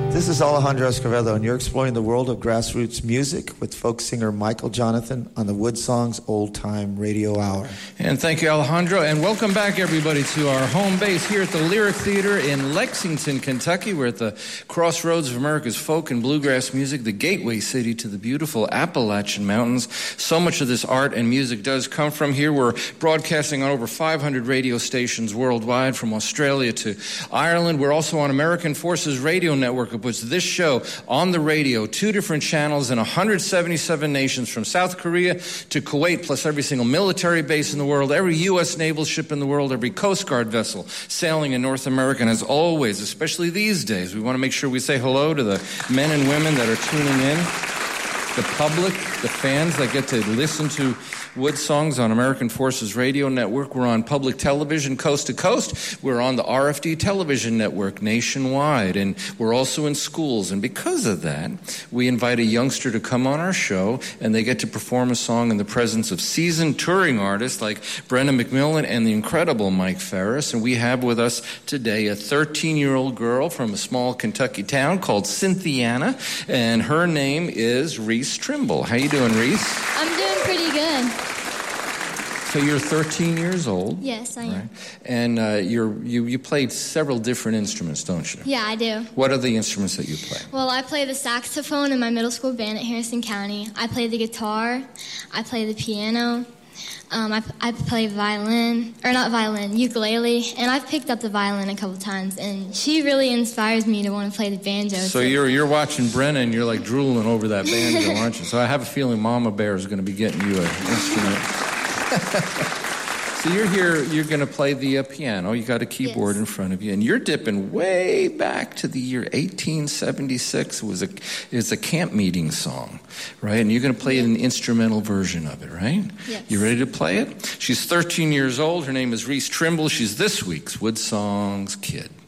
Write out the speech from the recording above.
This is Alejandro Escovedo, and you're exploring the world of grassroots music with folk singer Michael Jonathan on the Wood Songs Old Time Radio Hour. And thank you, Alejandro, and welcome back, everybody, to our home base here at the Lyric Theater in Lexington, Kentucky. We're at the crossroads of America's folk and bluegrass music, the gateway city to the beautiful Appalachian Mountains. So much of this art and music does come from here. We're broadcasting on over 500 radio stations worldwide, from Australia to Ireland. We're also on American Forces Radio Network, which puts this show on the radio, 2 different channels in 177 nations, from South Korea to Kuwait, plus every single military base in the world, every U.S. naval ship in the world, every Coast Guard vessel sailing in North America. And as always, especially these days, we want to make sure we say hello to the men and women that are tuning in, the public, the fans that get to listen to Wood Songs on American Forces Radio Network. We're on public television coast to coast. We're on the RFD television network nationwide, and we're also in schools. And because of that, we invite a youngster to come on our show, and they get to perform a song in the presence of seasoned touring artists like Brenda McMillan and the incredible Mike Ferris. And we have with us today a 13-year-old girl from a small Kentucky town called Cynthiana, and her name is Reese Trimble. How you doing, Reese? I'm doing pretty good. So you're 13 years old. Yes, I am. Right? And you played several different instruments, don't you? Yeah, I do. What are the instruments that you play? Well, I play the saxophone in my middle school band at Harrison County. I play the guitar. I play the piano. I play ukulele, and I've picked up the violin a couple times, and she really inspires me to want to play the banjo. So you're watching Brenna, and you're like drooling over that banjo, aren't you? So I have a feeling Mama Bear is going to be getting you an instrument. So you're here, you're going to play the piano. You got a keyboard in front of you, and you're dipping way back to the year 1876. It's a camp meeting song, right? And you're going to play an instrumental version of it, right? Yes. You ready to play it? She's 13 years old. Her name is Reese Trimble. She's this week's Wood Songs Kid.